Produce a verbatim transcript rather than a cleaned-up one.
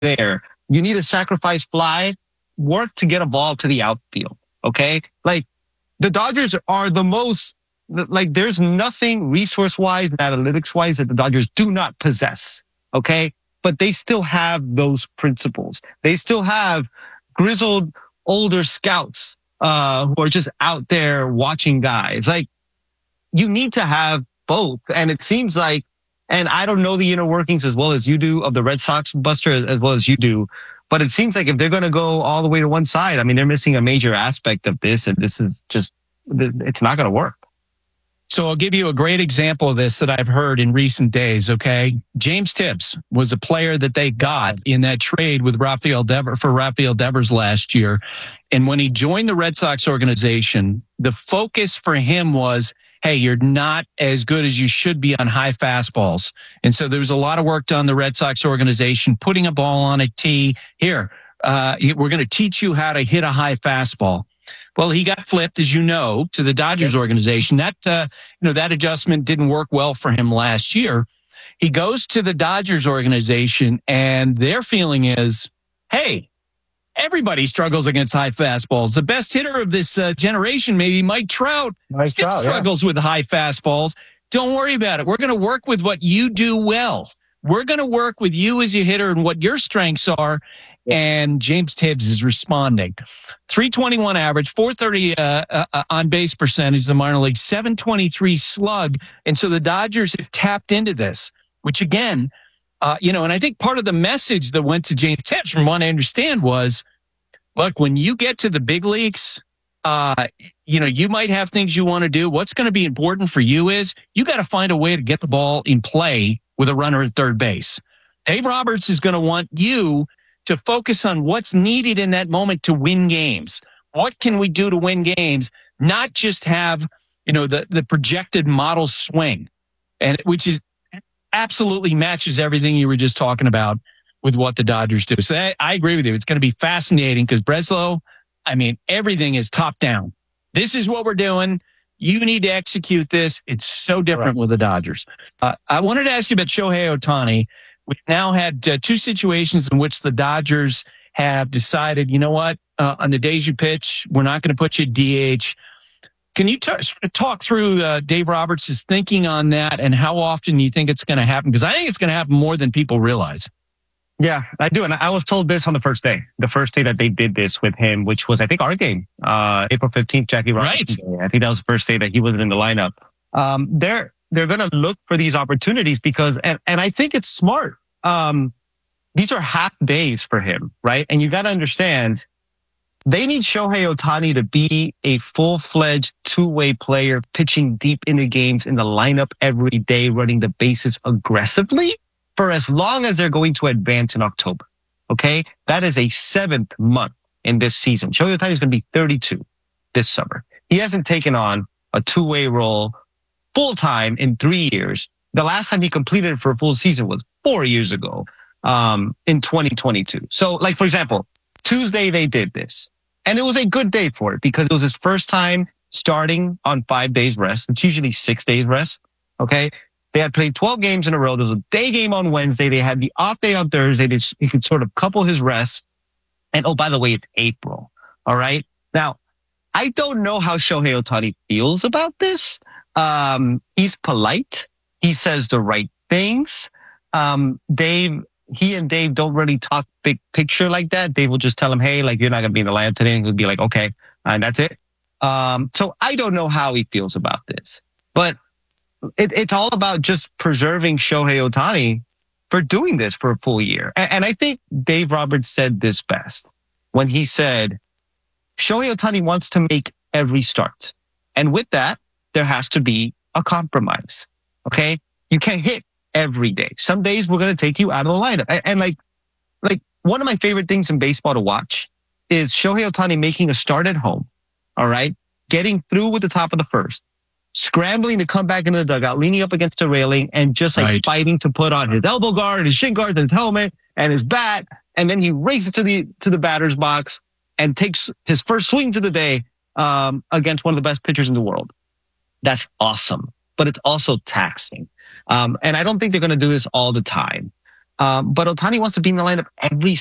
there. You need a sacrifice fly, work to get a ball to the outfield. Okay. Like the Dodgers are the most, like there's nothing resource wise and analytics wise that the Dodgers do not possess. Okay. But they still have those principles. They still have grizzled older scouts, uh, who are just out there watching guys. Like you need to have both. And it seems like, and I don't know the inner workings as well as you do of the Red Sox, Buster, as well as you do. But it seems like if they're going to go all the way to one side, I mean, they're missing a major aspect of this. And this is just, it's not going to work. So I'll give you a great example of this that I've heard in recent days, okay? James Tibbs was a player that they got in that trade with Rafael Devers for Rafael Devers last year. And when he joined the Red Sox organization, the focus for him was, hey, you're not as good as you should be on high fastballs. And so there was a lot of work done the Red Sox organization, putting a ball on a tee. Here, uh, we're going to teach you how to hit a high fastball. Well, he got flipped, as you know, to the Dodgers organization. That, uh, you know, that adjustment didn't work well for him last year. He goes to the Dodgers organization and their feeling is, hey, everybody struggles against high fastballs. The best hitter of this uh, generation, maybe Mike Trout, Mike still Trout, struggles yeah. with high fastballs. Don't worry about it. We're going to work with what you do well. We're going to work with you as a hitter and what your strengths are. Yeah. And James Tibbs is responding. three twenty-one average, four thirty uh, uh, on base percentage, the minor league, seven twenty-three slug. And so the Dodgers have tapped into this, which again, uh, you know, and I think part of the message that went to James Tibbs, from what I understand, was, look, when you get to the big leagues, uh, you know, you might have things you want to do. What's going to be important for you is you got to find a way to get the ball in play with a runner at third base. Dave Roberts is going to want you to focus on what's needed in that moment to win games. What can we do to win games? Not just have, you know, the, the projected model swing, and which is absolutely matches everything you were just talking about with what the Dodgers do. So I, I agree with you. It's going to be fascinating because Breslow, I mean, everything is top down. This is what we're doing. You need to execute this. It's so different right. with the Dodgers. Uh, I wanted to ask you about Shohei Ohtani. We've now had uh, two situations in which the Dodgers have decided, you know what, uh, on the days you pitch, we're not going to put you at D H. Can you t- talk through uh, Dave Roberts' thinking on that and how often you think it's going to happen? Because I think it's going to happen more than people realize. Yeah, I do. And I was told this on the first day, the first day that they did this with him, which was, I think, our game, uh, April fifteenth, Jackie Robinson. Right. Day. I think that was the first day that he wasn't in the lineup. Um, they're, they're going to look for these opportunities because, and, and I think it's smart. Um, these are half days for him, right? And you got to understand, they need Shohei Ohtani to be a full-fledged two-way player, pitching deep into games in the lineup every day, running the bases aggressively for as long as they're going to advance in October. Okay. That is a seventh month in this season. Shohei Ohtani is going to be thirty-two this summer. He hasn't taken on a two-way role full time in three years. The last time he completed it for a full season was four years ago, um, in twenty twenty-two. So like, for example, Tuesday they did this and it was a good day for it because it was his first time starting on five days rest. It's usually six days rest. Okay. They had played twelve games in a row. There was a day game on Wednesday. They had the off day on Thursday. They, he could sort of couple his rest. And oh, by the way, it's April. All right. Now, I don't know how Shohei Ohtani feels about this. Um, he's polite. He says the right things. Um, Dave, he and Dave don't really talk big picture like that. Dave will just tell him, hey, like, you're not going to be in the lineup today. And he'll be like, okay. And that's it. Um, so I don't know how he feels about this, but It, it's all about just preserving Shohei Ohtani for doing this for a full year. And, and I think Dave Roberts said this best when he said, Shohei Ohtani wants to make every start. And with that, there has to be a compromise. Okay. You can't hit every day. Some days we're going to take you out of the lineup. And, and like, like one of my favorite things in baseball to watch is Shohei Ohtani making a start at home. All right. Getting through with the top of the first. Scrambling to come back into the dugout, leaning up against the railing and just like right. fighting to put on his elbow guard, his shin guards, and his helmet and his bat. And then he races to the, to the batter's box and takes his first swings of the day, um, against one of the best pitchers in the world. That's awesome, but it's also taxing. Um, and I don't think they're going to do this all the time. Um, but Ohtani wants to be in the lineup every